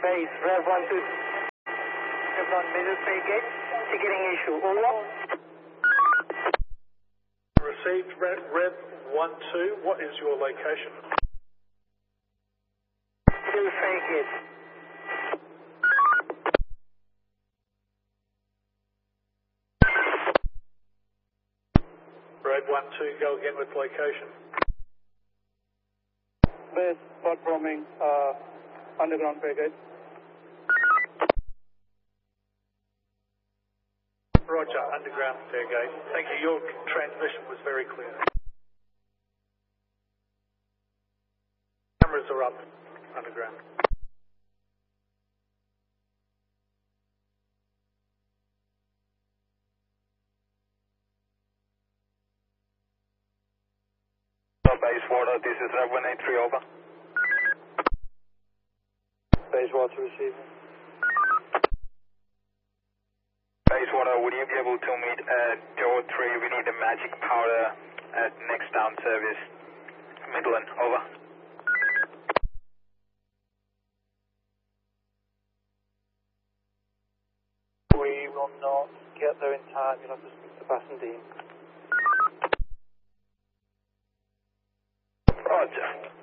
Base, Rev 1-2. Rev 1, middle pay gate. Ticketing issue, over. Received Rev 1-2, what is your location? Middle pay gate. Rev 1-2, go again with location. Base, spot roaming, underground pay gate. Roger, underground fair gate. Thank you, your transmission was very clear. Cameras are up, underground. Basewater, this is Rev 183, over. Basewater receiving. Basewater, would you be able to meet at door 3? We need a magic powder at next down service, Midland, over. We will not get there in time, you'll have to speak to Bassendine. Roger.